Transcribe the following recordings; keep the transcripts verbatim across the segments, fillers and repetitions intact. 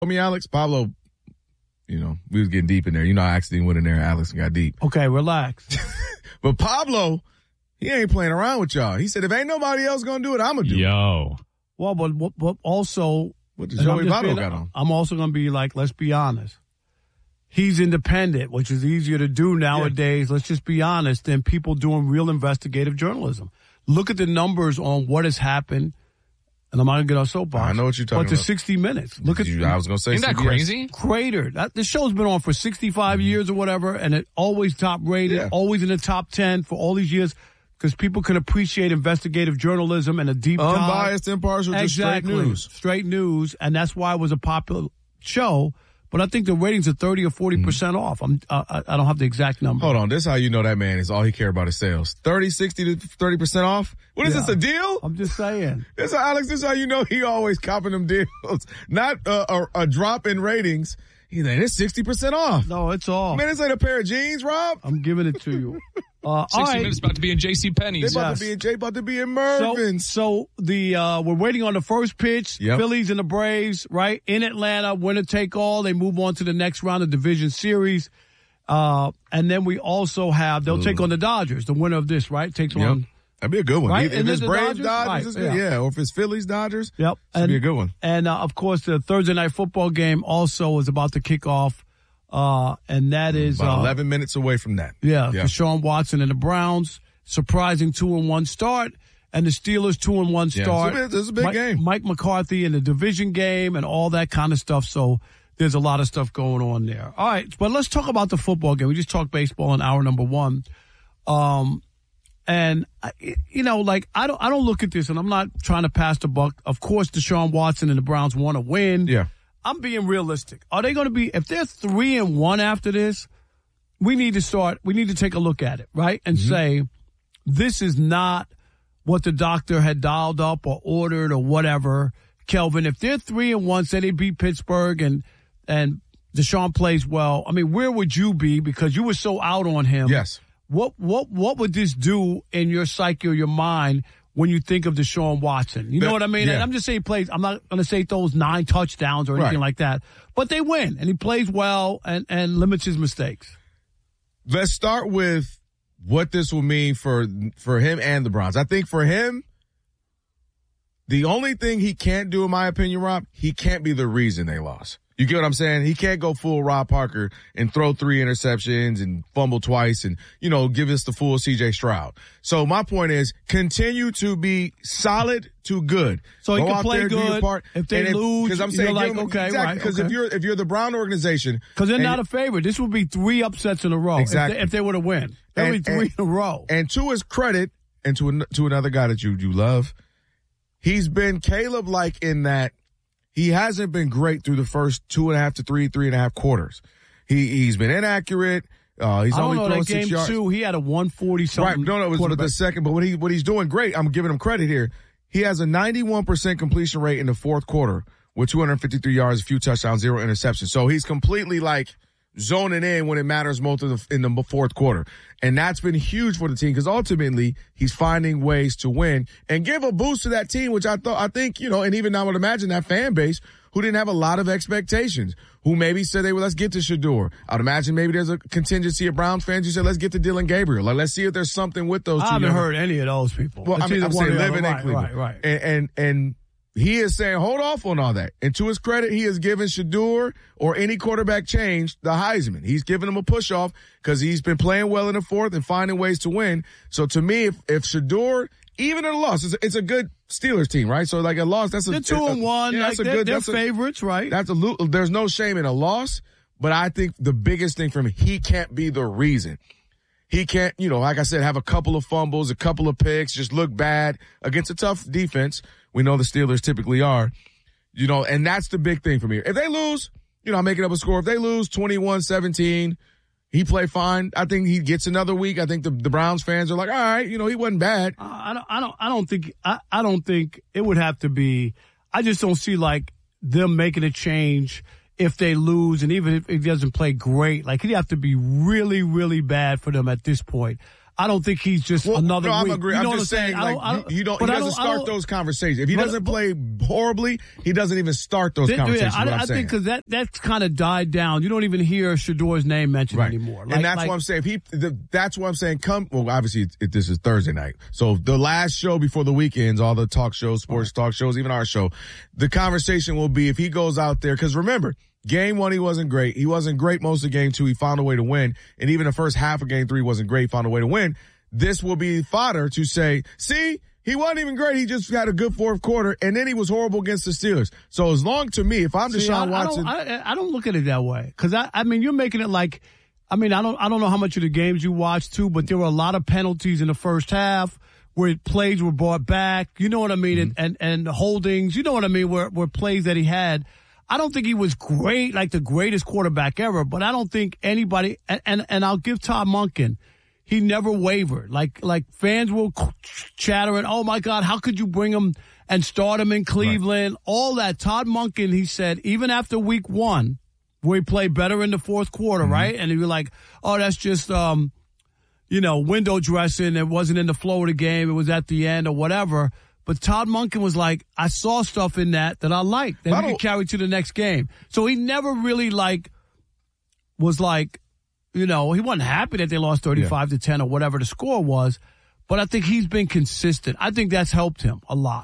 me, Alex, Pablo, you know, we was getting deep in there. You know, I accidentally went in there, Alex, and got deep. Okay, relax. But Pablo, he ain't playing around with y'all. He said, if ain't nobody else going to do it, I'm going to do Yo. it. Well, but, but, but also. What does Joey Votto got on? I'm also going to be like, let's be honest. He's independent, which is easier to do nowadays. Yeah. Let's just be honest, than people doing real investigative journalism. Look at the numbers on what has happened. And I'm not going to get on soapbox. I know what you're talking but about. But to sixty minutes. Look at you, I was going to say Isn't that C B S. crazy? Cratered. That, this show's been on for sixty-five mm-hmm. years or whatever, and it always top rated, yeah. always in the top ten for all these years, because people can appreciate investigative journalism and a deep dive. Unbiased, impartial, just exactly. straight news. Straight news, and that's why it was a popular show. But I think the ratings are thirty or forty percent mm. off. I'm, uh, I don't have the exact number. Hold on. This is how you know that man is all he care about is sales. thirty, sixty to thirty percent off? What is yeah. this, a deal? I'm just saying. This, Alex, this is how you know he always copping them deals. Not uh, a, a drop in ratings. He's like, it's sixty percent off. No, it's off. Man, this ain't a pair of jeans, Rob. I'm giving it to you. Uh, sixty right. minutes about to be in JCPenney's. They're about yes. to be in J, about to be in Mervin's. So, so the uh, we're waiting on the first pitch. Yep. Phillies and the Braves, right in Atlanta. Winner take all. They move on to the next round of division series, uh, and then we also have they'll Ooh. take on the Dodgers. The winner of this, right, takes yep. on. That'd be a good one. Right? If, if it's Braves, Dodgers, Dodgers right. yeah. yeah, or if it's Phillies, Dodgers, yep, that'd and, be a good one. And uh, of course, the Thursday night football game also is about to kick off. Uh, and that is about uh, eleven minutes away from that. Yeah, yeah. Deshaun Watson and the Browns, surprising two and one start, and the Steelers two and one start. Yeah, this is a big Mike, game. Mike McCarthy in the division game and all that kind of stuff. So there's a lot of stuff going on there. All right, but let's talk about the football game. We just talked baseball in hour number one, um, and you know, like I don't, I don't look at this, and I'm not trying to pass the buck. Of course, Deshaun Watson and the Browns want to win. Yeah. I'm being realistic. Are they going to be, if they're three and one after this, we need to start, we need to take a look at it, right? And mm-hmm. say, this is not what the doctor had dialed up or ordered or whatever. Kelvin, if they're three and one, say they beat Pittsburgh and, and Deshaun plays well, I mean, where would you be? Because you were so out on him. Yes. What, what, what would this do in your psyche or your mind when you think of Deshaun Watson? You know that, what I mean? Yeah. And I'm just saying he plays, I'm not going to say he throws nine touchdowns or anything right. like that, but they win and he plays well and, and limits his mistakes. Let's start with what this will mean for, for him and the Browns. I think for him, the only thing he can't do, in my opinion, Rob, he can't be the reason they lost. You get what I'm saying? He can't go full Rob Parker and throw three interceptions and fumble twice and, you know, give us the full C J Stroud. So my point is continue to be solid to good. So he go can out play there, good. Do your part. If they and lose, because I'm you're saying, like, them, okay, exactly, right. Because okay. if you're, if you're the Brown organization. Because they're and, not a favorite. This would be three upsets in a row. Exactly. If they, if they were to win. That would be three and, in a row. And to his credit, and to, an, to another guy that you, you love, he's been Caleb-like in that he hasn't been great through the first two and a half to three, three and a half quarters. He, he's been inaccurate. Uh, he's I don't only know, thrown that six game yards. Two, he had a one forty something. Right. No, no, it was the second, but what he, what he's doing great, I'm giving him credit here. He has a ninety-one percent completion rate in the fourth quarter with two hundred fifty-three yards, a few touchdowns, zero interceptions. So he's completely like zoning in when it matters most of the, in the fourth quarter. And that's been huge for the team because ultimately he's finding ways to win and give a boost to that team, which I thought, I think, you know, and even I would imagine that fan base who didn't have a lot of expectations, who maybe said, they well, let's get to Shador. I'd imagine maybe there's a contingency of Browns fans who said, let's get to Dylan Gabriel. Like, let's see if there's something with those two. I haven't young- heard any of those people. Well, It's I mean, I'm saying living in right, Cleveland. Right, right. And, and, and he is saying, hold off on all that. And to his credit, he has given Shador or any quarterback change the Heisman. He's given him a push off because he's been playing well in the fourth and finding ways to win. So to me, if, if Shador, even in a loss, it's a, it's a good Steelers team, right? So like a loss, that's a, they're two and one. Yeah, like that's a they're, good, they're that's a, favorites, right? That's a, there's no shame in a loss, but I think the biggest thing for him, he can't be the reason. He can't, you know, like I said, have a couple of fumbles, a couple of picks, just look bad against a tough defense. We know the Steelers typically are, you know, and that's the big thing for me. If they lose, you know, I'm making up a score. If they lose twenty-one seventeen, he played fine. I think he gets another week. I think the, the Browns fans are like, all right, you know, he wasn't bad. Uh, I don't, I don't, I don't think, I, I don't think it would have to be, I just don't see like them making a change if they lose, and even if he doesn't play great, like he'd have to be really, really bad for them at this point. I don't think he's just well, another no, I'm week. agree. You know I'm just saying, I don't, like, I don't, you, you don't, he doesn't start those conversations. If he but, doesn't but, play horribly, he doesn't even start those th- conversations. Yeah, I, what I'm I saying. think because that, that's kind of died down. You don't even hear Shedor's name mentioned right. anymore. Like, and that's like, what I'm saying. If he, the, that's what I'm saying. Come, well, obviously, it, it, this is Thursday night. So the last show before the weekends, all the talk shows, sports right. talk shows, even our show, the conversation will be if he goes out there, because remember, game one, he wasn't great. He wasn't great most of game two. He found a way to win. And even the first half of game three wasn't great. He found a way to win. This will be fodder to say, see, he wasn't even great. He just had a good fourth quarter, and then he was horrible against the Steelers. So as long to me, if I'm see, Deshaun I, Watson, I don't, I, I don't look at it that way because I, I mean, you're making it like, I mean, I don't, I don't know how much of the games you watched too, but there were a lot of penalties in the first half where plays were brought back. You know what I mean, mm-hmm. and, and and holdings. You know what I mean, where where plays that he had. I don't think he was great, like the greatest quarterback ever, but I don't think anybody. And and, and I'll give Todd Monken. He never wavered. Like, like fans were chattering, oh my God, how could you bring him and start him in Cleveland? Right. All that. Todd Monken, he said, even after week one, where he played better in the fourth quarter, mm-hmm. right? And he was like, oh, that's just, um, you know, window dressing. It wasn't in the flow of the game. It was at the end or whatever. But Todd Monken was like, I saw stuff in that that I liked that we could carry to the next game. So he never really like, was like, you know, he wasn't happy that they lost thirty-five yeah. to ten or whatever the score was, but I think he's been consistent. I think that's helped him a lot.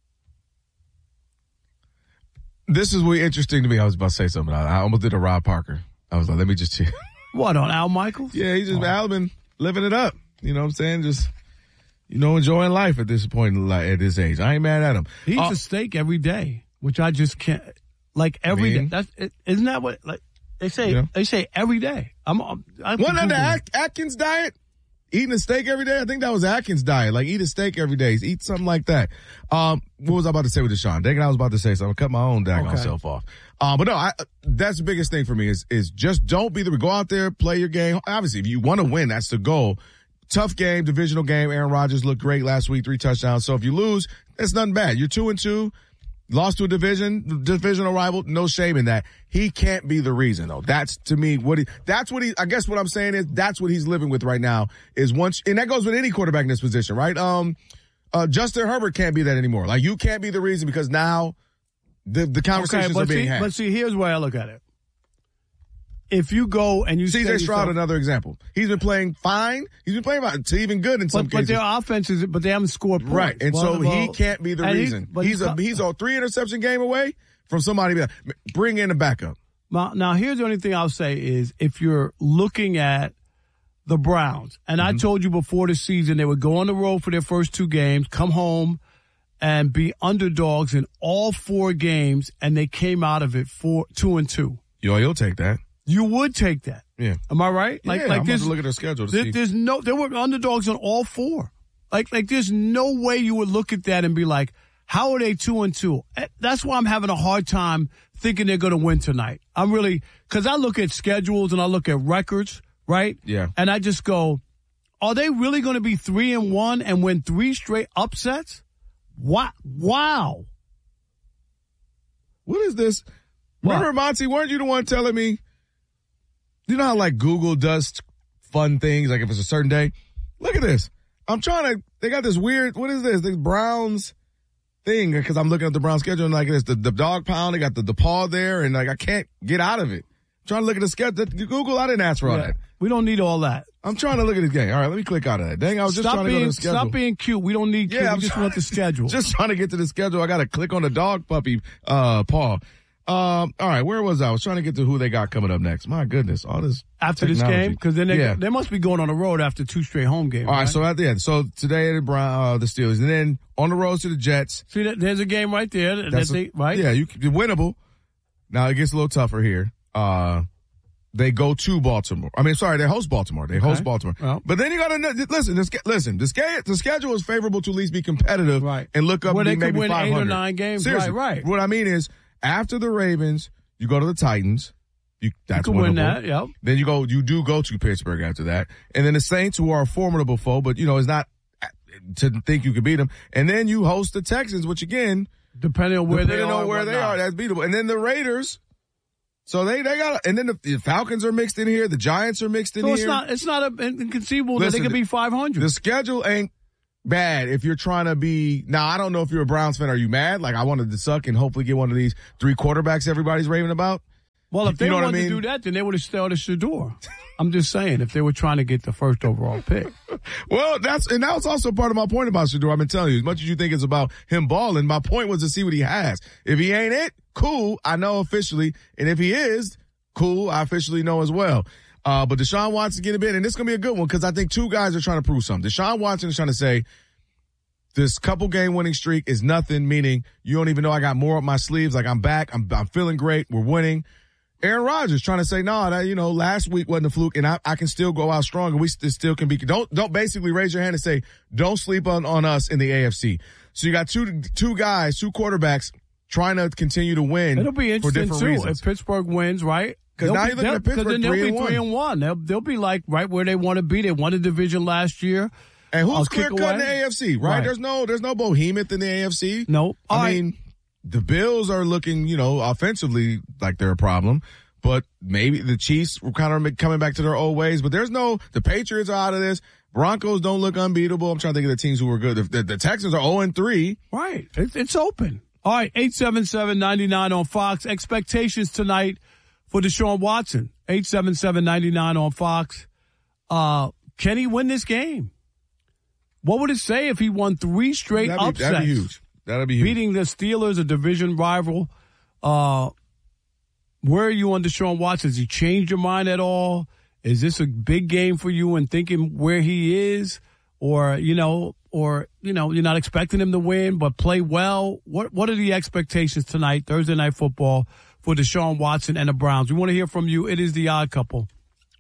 This is really interesting to me. I was about to say something. I, I almost did a Rob Parker. I was like, let me just check. What, on Al Michaels? Yeah, he just, oh. Al been living it up. You know what I'm saying? Just, you know, enjoying life at this point in life, at this age. I ain't mad at him. He eats uh, a steak every day, which I just can't, like every I mean, day. That's, isn't that what, like, They say yeah. they say every day. I'm. I'm Wasn't that the At- Atkins diet? Eating a steak every day? I think that was Atkins' diet. Like, eat a steak every day. Eat something like that. Um, what was I about to say with Deshaun? Dang, I was about to say something. Cut my own daggone okay. self off. Um, but no, I, that's the biggest thing for me is, is just don't be the, go out there, play your game. Obviously, if you want to win, that's the goal. Tough game, divisional game. Aaron Rodgers looked great last week, three touchdowns. So if you lose, it's nothing bad. You're two and two. Lost to a division, divisional rival, no shame in that. He can't be the reason though. That's to me what he, that's what he, I guess what I'm saying is that's what he's living with right now is once, and that goes with any quarterback in this position, right? Um, uh, Justin Herbert can't be that anymore. Like you can't be the reason because now the, the conversations okay, are being see, had. But see, here's where I look at it. If you go and you C J Stroud, another example. He's been playing fine. He's been playing about to even good in some but, cases. But their offenses, but they haven't scored points. Right, and so he can't be the reason. He, he's a he's a three interception game away from somebody. Bring in a backup. Now, now, here's the only thing I'll say is if you're looking at the Browns, and mm-hmm. I told you before the season they would go on the road for their first two games, come home, and be underdogs in all four games, and they came out of it four two and two. Yo, you'll take that. You would take that. Yeah. Am I right? Like, yeah, like I'm this, about to look at their schedule to there, see. There's no, there were underdogs on all four. Like, like there's no way you would look at that and be like, how are they two and two? That's why I'm having a hard time thinking they're going to win tonight. I'm really, cause I look at schedules and I look at records, right? Yeah. And I just go, are they really going to be three and one and win three straight upsets? Wow. Wow. What is this? What? Remember, Monty, weren't you the one telling me, you know how like Google does fun things, like if it's a certain day? Look at this. I'm trying to, they got this weird, what is this? This Browns thing, because I'm looking at the Browns schedule and like this, the, the dog pound, they got the, the paw there and like I can't get out of it. I'm trying to look at the schedule. Google, I didn't ask for all yeah, that. We don't need all that. I'm trying to look at this game. All right, let me click out of that. Dang, I was just stop trying to being, go to the schedule. Stop being cute. We don't need cute. Yeah, we I'm just trying, want the schedule. Just trying to get to the schedule. I got to click on the dog puppy uh, paw. Um, all right, where was I? I was trying to get to who they got coming up next. My goodness, all this after technology. This game, because then they yeah. they must be going on the road after two straight home games. All right, right? so at the end, so today the Brown, uh, the Steelers, and then on the road to the Jets. See, that, there's a game right there. That That's they, a, right? Yeah, you you're winnable. Now it gets a little tougher here. Uh, they go to Baltimore. I mean, sorry, they host Baltimore. They host okay. Baltimore. Well, but then you got to listen. This, listen, the schedule, the schedule is favorable to at least be competitive, right? And look up where they maybe could win five hundred. Eight or nine games. Seriously, right, right. What I mean is, after the Ravens, you go to the Titans. You, that's you can win winnable. that, yep. Then you go, you do go to Pittsburgh after that. And then the Saints, who are a formidable foe, but, you know, it's not to think you could beat them. And then you host the Texans, which again, depending on where depending they on are, where they not. are, that's beatable. And then the Raiders, So they, they got, and then the, the Falcons are mixed in here. The Giants are mixed in so here. So it's not, it's not a, inconceivable Listen, that they could be five hundred. The schedule ain't bad if you're trying to be, now I don't know if you're a Browns fan. Are you mad? Like I wanted to suck and hopefully get one of these three quarterbacks everybody's raving about. Well, if they you know wanted I mean? to do that, then they would have started Shador. I'm just saying, if they were trying to get the first overall pick. Well, that's, and that was also part of my point about Shador. I've been telling you, as much as you think it's about him balling, my point was to see what he has. If he ain't it, cool, I know officially. And if he is, cool, I officially know as well. Uh, but Deshaun Watson getting a bit, and this is going to be a good one because I think two guys are trying to prove something. Deshaun Watson is trying to say, this couple game winning streak is nothing, meaning you don't even know I got more up my sleeves. Like I'm back. I'm, I'm feeling great. We're winning. Aaron Rodgers trying to say, no, nah, that, you know, last week wasn't a fluke and I, I can still go out strong and we st- still can be, don't, don't basically raise your hand and say, don't sleep on, on us in the A F C. So you got two, two guys, two quarterbacks trying to continue to win. It'll be interesting for different too reasons. if Pittsburgh wins, right? Because now you're looking at Pittsburgh then they'll three be and one. three and one. They'll, they'll be like right where they want to be. They won a division last year. And who's I'll clear cut in the A F C, right? right? There's no, there's no behemoth in the A F C. No. I All mean, right. the Bills are looking, you know, offensively like they're a problem. But maybe the Chiefs were kind of coming back to their old ways. But there's no, the Patriots are out of this. Broncos don't look unbeatable. I'm trying to think of the teams who were good. The, the, the Texans are oh and three. Right. It, it's open. All right. eight seven seven, nine nine on Fox. Expectations tonight for Deshaun Watson. eight seven seven, nine nine on Fox. Uh, can he win this game? What would it say if he won three straight that'd be, upsets? That'd be huge. That'd be huge. Beating the Steelers, a division rival. Uh, Where are you on Deshaun Watson? Has he changed your mind at all? Is this a big game for you and thinking where he is? Or, you know, or, you know, you're not expecting him to win, but play well? What What are the expectations tonight, Thursday Night Football, for Deshaun Watson and the Browns? We want to hear from you. It is The Odd Couple,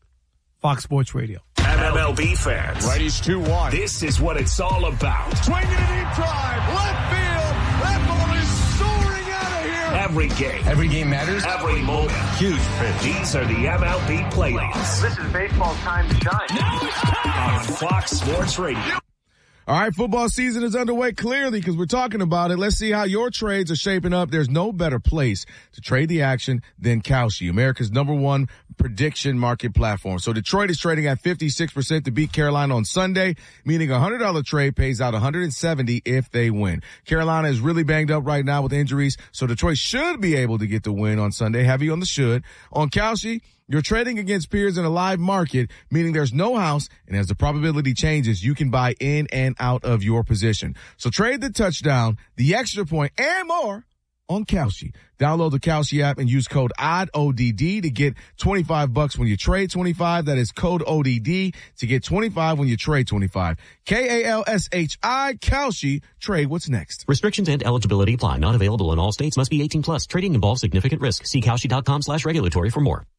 Fox Sports Radio. M L B fans. Righties two one. This is what it's all about. Swinging a deep drive. Left field. That ball is soaring out of here. Every game. Every game matters. Every moment. Huge pitch. These are the M L B playoffs. This is baseball time to shine. Now it's time. On Fox Sports Radio. All right, football season is underway clearly because we're talking about it. Let's see how your trades are shaping up. There's no better place to trade the action than Kalshi, America's number one prediction market platform. So Detroit is trading at fifty-six percent to beat Carolina on Sunday, meaning a one hundred dollars trade pays out one hundred seventy dollars if they win. Carolina is really banged up right now with injuries, so Detroit should be able to get the win on Sunday. Heavy on the should. On Kalshi, you're trading against peers in a live market, meaning there's no house, and as the probability changes, you can buy in and out of your position. So trade the touchdown, the extra point, and more on Kalshi. Download the Kalshi app and use code O D D, O D D to get twenty-five bucks when you trade twenty-five. That is code O D D to get twenty-five when you trade twenty-five. K A L S H I, Kalshi. Trade what's next. Restrictions and eligibility apply. Not available in all states. Must be eighteen plus. Trading involves significant risk. See Kalshi.com slash regulatory for more.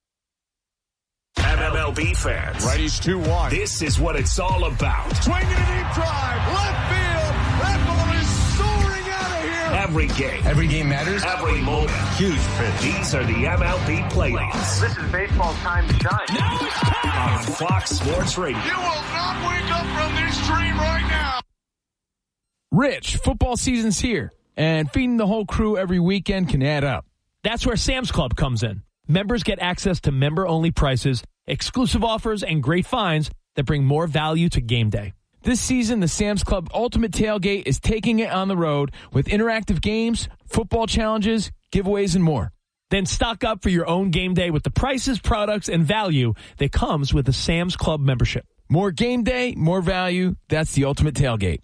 M L B fans. Righties two one. This is what it's all about. Swinging a deep drive. Left field. That ball is soaring out of here. Every game. Every game matters. Every moment. Huge pitch. These are the M L B playoffs. This is baseball time to shine. Now it's time. On Fox Sports Radio. You will not wake up from this dream right now. Rich, football season's here, and feeding the whole crew every weekend can add up. That's where Sam's Club comes in. Members get access to member-only prices, exclusive offers, and great finds that bring more value to game day. This season, the Sam's Club Ultimate Tailgate is taking it on the road with interactive games, football challenges, giveaways, and more. Then stock up for your own game day with the prices, products, and value that comes with a Sam's Club membership. More game day, more value. That's the Ultimate Tailgate.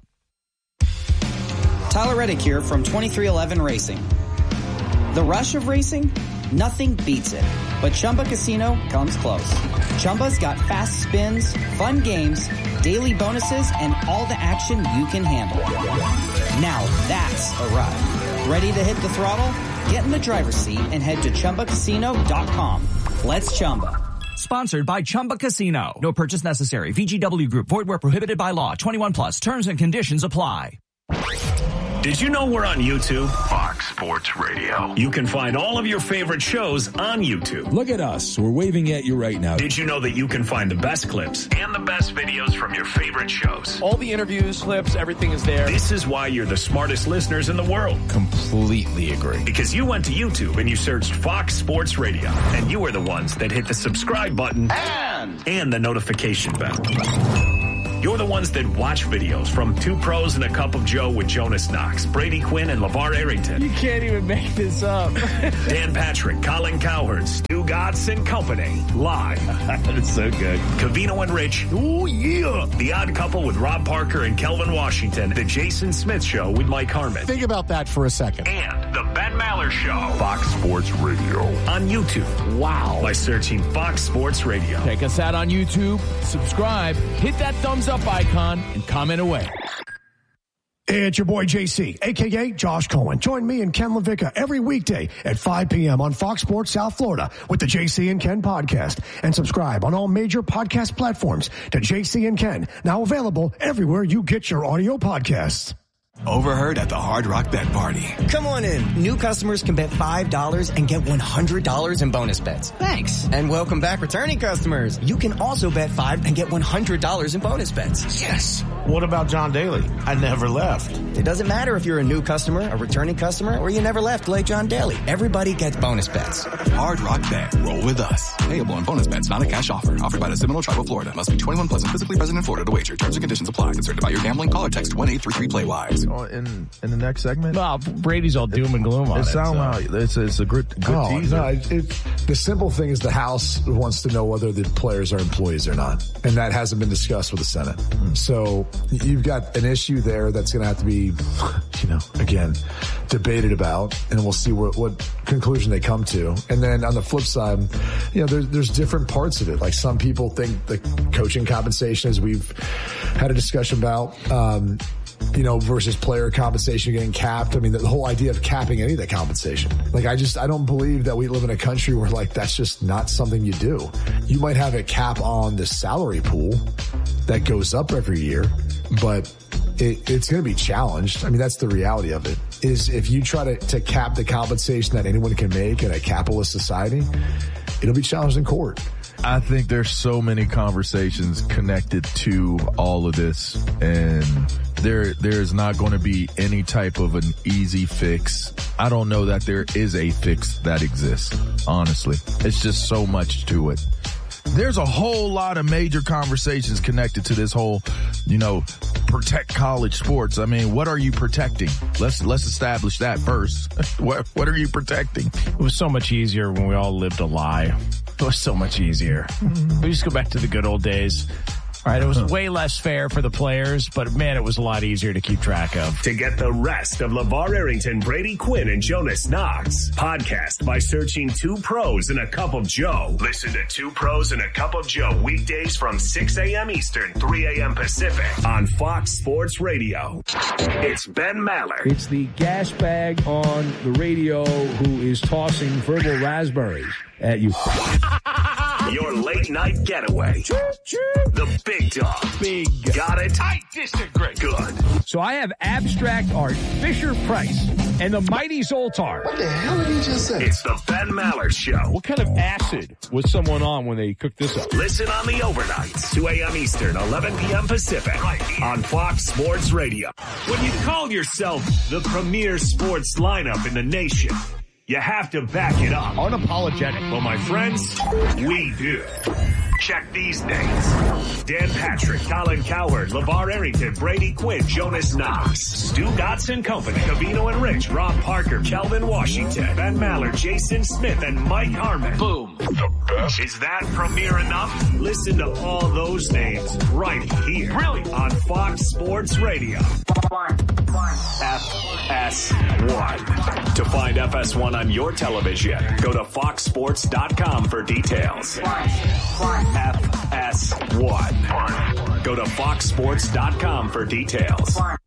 Tyler Reddick here from twenty-three eleven Racing. The rush of racing? Nothing beats it. But Chumba Casino comes close. Chumba's got fast spins, fun games, daily bonuses, and all the action you can handle. Now that's a ride. Ready to hit the throttle? Get in the driver's seat and head to Chumba Casino dot com. Let's Chumba. Sponsored by Chumba Casino. No purchase necessary. V G W Group. Void where prohibited by law. twenty-one plus. Terms and conditions apply. Did you know we're on YouTube? Fox Sports Radio. You can find all of your favorite shows on YouTube. Look at us. We're waving at you right now. Did you know that you can find the best clips and the best videos from your favorite shows? All the interviews, clips, everything is there. This is why you're the smartest listeners in the world. Completely agree. Because you went to YouTube and you searched Fox Sports Radio, and you were the ones that hit the subscribe button and, and the notification bell. You're the ones that watch videos from Two Pros and a Cup of Joe with Jonas Knox, Brady Quinn, and LeVar Arrington. You can't even make this up. Dan Patrick, Colin Cowherd, Stu Gatz and Company, live. That's so good. Covino and Rich. Oh, yeah. The Odd Couple with Rob Parker and Kelvin Washington. The Jason Smith Show with Mike Harmon. Think about that for a second. And the Ben Maller Show. Fox Sports Radio. On YouTube. Wow. By searching Fox Sports Radio. Check us out on YouTube. Subscribe. Hit that thumbs up icon and comment away. It's your boy J C, a k a. Josh Cohen. Join me and Ken LaVicka every weekday at five p.m. on Fox Sports South Florida with the J C and Ken podcast. And subscribe on all major podcast platforms to J C and Ken, now available everywhere you get your audio podcasts. Overheard at the Hard Rock Bet Party. Come on in. New customers can bet five dollars and get one hundred dollars in bonus bets. Thanks. And welcome back returning customers. You can also bet five and get one hundred dollars in bonus bets. Yes. What about John Daly? I never left. It doesn't matter if you're a new customer, a returning customer, or you never left like John Daly. Everybody gets bonus bets. Hard Rock Bet. Roll with us. Payable on bonus bets, not a cash offer. Offered by the Seminole Tribe of Florida. Must be twenty-one plus and physically present in Florida to wager. Terms and conditions apply. Concerned about your gambling? Call or text one eight three three play wise. In in the next segment, well, Brady's all doom and gloom on it. It sounds so. like it's, it's a good, good oh, teaser. No, it, it, the simple thing is the House wants to know whether the players are employees or not, and that hasn't been discussed with the Senate. Mm. So you've got an issue there that's going to have to be, you know, again, debated about, and we'll see what, what conclusion they come to. And then on the flip side, you know, there's there's different parts of it. Like some people think the coaching compensation, as we've had a discussion about, um, you know, versus player compensation getting capped. I mean, the, the whole idea of capping any of that compensation. Like, I just, I don't believe that we live in a country where, like, that's just not something you do. You might have a cap on the salary pool that goes up every year, but it, it's going to be challenged. I mean, that's the reality of it, is if you try to, to cap the compensation that anyone can make in a capitalist society, it'll be challenged in court. I think there's so many conversations connected to all of this, and there there is not going to be any type of an easy fix. I don't know that there is a fix that exists, honestly. It's just so much to it. There's a whole lot of major conversations connected to this whole, you know, protect college sports. I mean, what are you protecting? Let's let's establish that first. What what are you protecting? It was so much easier when we all lived a lie. It was so much easier. We just go back to the good old days. All right, it was way less fair for the players, but man, it was a lot easier to keep track of. To get the rest of LeVar Arrington, Brady Quinn, and Jonas Knox, podcast by searching Two Pros and a Cup of Joe. Listen to Two Pros and a Cup of Joe weekdays from six a.m. Eastern, three a.m. Pacific on Fox Sports Radio. It's Ben Maller. It's the gas bag on the radio who is tossing verbal raspberries at you. Your late night getaway. The big dog. Big. Got it? I disagree. Good. So I have abstract art, Fisher Price, and the mighty Zoltar. What the hell did he just say? It's the Ben Maller Show. What kind of acid was someone on when they cooked this up? Listen on the overnights, two a.m. Eastern, eleven p.m. Pacific, right on Fox Sports Radio. When you call yourself the premier sports lineup in the nation, you have to back it up. Unapologetic. Well, my friends, we do. Check these names. Dan Patrick, Colin Cowherd, LeVar Arrington, Brady Quinn, Jonas Knox, Stu Gatz and Company, Covino and Rich, Rob Parker, Kelvin Washington, Ben Maller, Jason Smith, and Mike Harmon. Boom. The best. Is that premier enough? Listen to all those names right here. Really? On Fox Sports Radio. F S one. To find F S one on your television, go to fox sports dot com for details. F S one. Go to fox sports dot com for details.